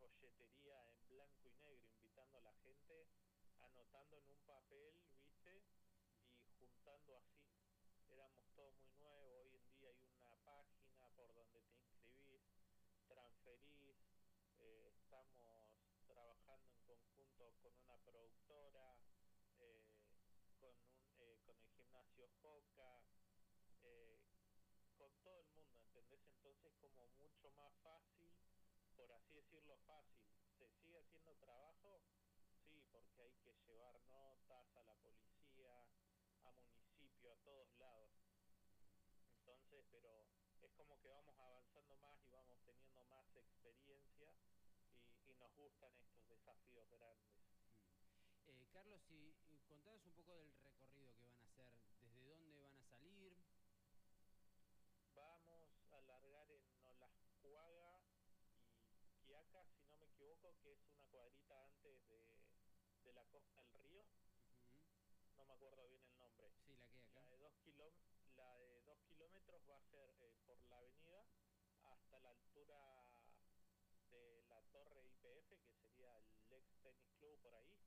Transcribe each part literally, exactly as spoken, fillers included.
folletería en blanco y negro, invitando a la gente, anotando en un papel, ¿viste? Y juntando así. Éramos todos muy nuevos, hoy en día hay una página por donde te inscribís, transferís, eh, estamos trabajando en conjunto con una productora, eh, con, un, eh, con el gimnasio Joca, eh, con todo el mundo, ¿entendés? Entonces como mucho más fácil, por así decirlo fácil. ¿Se sigue haciendo trabajo? Sí, porque hay que llevar notas a la policía, a municipio, a todos lados. Entonces, pero es como que vamos avanzando más y vamos teniendo más experiencia y, y nos gustan estos desafíos grandes. Eh, Carlos, si contanos un poco del recorrido que van a hacer, desde dónde van a salir. Vamos a largar en Olascuaga y Quiaca, si no me equivoco, que es una cuadrita antes de, de la costa del río. Uh-huh. No me acuerdo bien el nombre. Sí, la que hay La acá. de dos, kiló, la de dos kilómetros va a ser eh, por la avenida hasta la altura de la torre I P F, que sería el ex tenis club por ahí.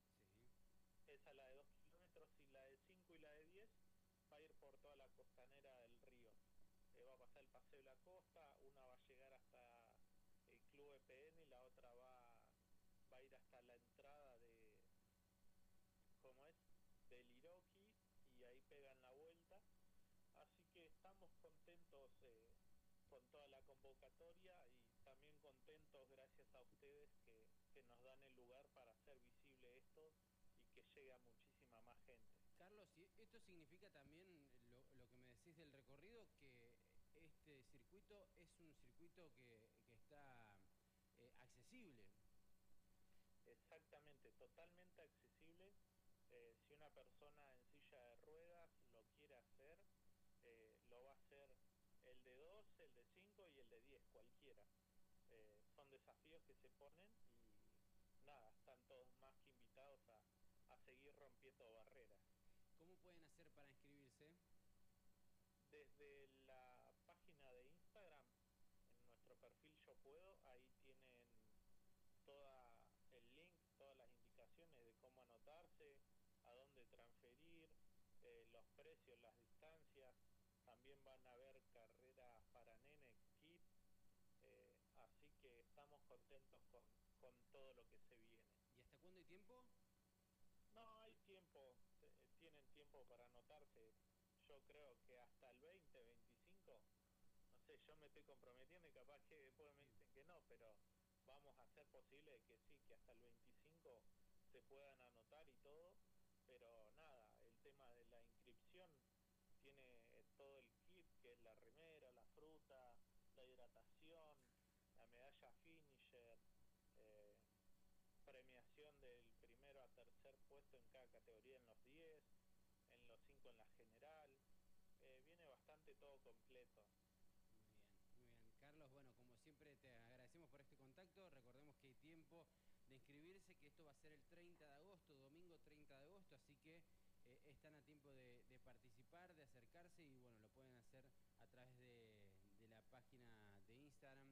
Sí. Esa la de dos kilómetros, y la de cinco y la de diez va a ir por toda la costanera del río. Eh, va a pasar el paseo de la costa, una va a llegar hasta el club E P N y la otra va, va a ir hasta la entrada de, ¿cómo es? Del Iroqui, y ahí pegan la vuelta. Así que estamos contentos eh, con toda la convocatoria y también contentos gracias a ustedes que, que nos dan el lugar para hacer visible esto y que llegue a muchísima más gente. Carlos, ¿y esto significa también lo, lo que me decís del recorrido, que este circuito es un circuito que, que está eh, accesible? Exactamente, totalmente accesible. Eh, si una persona en silla de ruedas lo quiere hacer, eh, lo va a hacer el de dos, el de cinco y el de diez, cualquiera. Eh, son desafíos que se ponen y nada, están todos más que invitados a, a seguir rompiendo barreras. ¿Cómo pueden hacer para inscribirse? Desde la página de Instagram, en nuestro perfil Yo Puedo, ahí tienen toda el link, todas las indicaciones de cómo anotarse, a dónde transferir, eh, los precios, las distancias. También van a haber carreras para nenes, kit, eh, así que estamos contentos con, con todo lo que se viene. ¿Y hasta cuándo hay tiempo? No, hay tiempo, eh, tienen tiempo para anotarse. Yo creo que hasta el veinte, veinticinco, no sé, yo me estoy comprometiendo y capaz que después me dicen que no, pero vamos a hacer posible de que sí, que hasta el veinticinco se puedan anotar y todo, pero nada, el tema de la inscripción tiene todo el kit, que es la remera, la fruta, la hidratación, la medalla finisher, eh, premiación del primero a tercer puesto en cada categoría en los diez, en los cinco en la general, eh, viene bastante todo completo. Muy bien, muy bien. Carlos, bueno, como siempre te agradecemos por este contacto. Recordemos que hay tiempo de inscribirse, que esto va a ser el treinta de agosto, domingo treinta de agosto, así que eh, están a tiempo de, de participar, de acercarse y bueno, lo pueden hacer a través de, de la página de Instagram,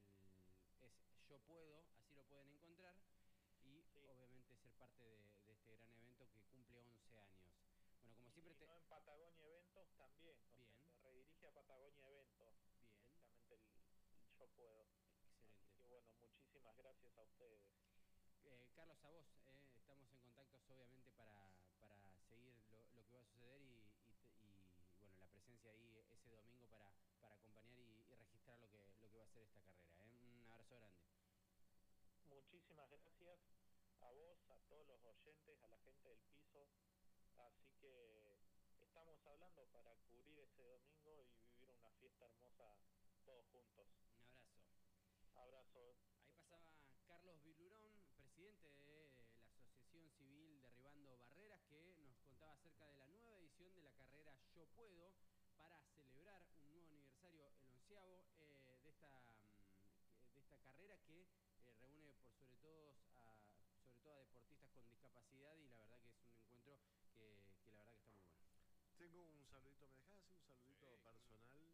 el, es Yo Puedo, así lo pueden encontrar y Sí. obviamente ser parte de, de este gran evento que cumple once años. Bueno, como Y siempre si te... no, en Patagonia Eventos también, o sea, Bien, se redirige a Patagonia Eventos bien, directamente el, el Yo Puedo. Así excelente. que bueno, muchísimas gracias a ustedes. Eh, Carlos, a vos, eh, estamos en contactos obviamente para, para seguir lo, lo que va a suceder y, y, y, bueno, la presencia ahí ese domingo para, para acompañar y, y registrar lo que, lo que va a ser esta carrera. ¿eh? Un abrazo grande. Muchísimas gracias a vos, a todos los oyentes, a la gente del piso. Así que estamos hablando para cubrir ese domingo y vivir una fiesta hermosa todos juntos. Un abrazo. Abrazo. Ahí Chau, chau. pasaba Carlos Vilurón, presidente de la Asociación Civil Derribando Barreras, que nos contaba acerca de la nueva edición de la carrera Yo Puedo para celebrar un nuevo aniversario, el onceavo, eh, de, esta, mm, de esta carrera que eh, reúne por sobre todo, a, sobre todo a deportistas con discapacidad y la verdad que es un encuentro que, que la verdad que está muy bueno. Tengo un saludito, ¿me dejás así un saludito Sí, cómo no. personal?